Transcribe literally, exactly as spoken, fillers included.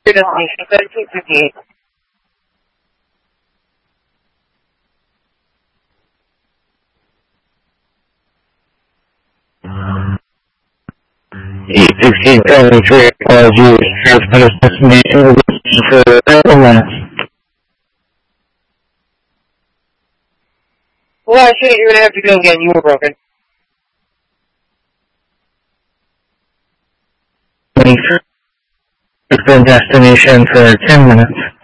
destination thirteen fifty-eight. eight sixteen seventy-three, apologies, transmitter destination for several minutes. Well, shit, you're gonna have to go again, you were broken. twenty-three, destination for ten minutes.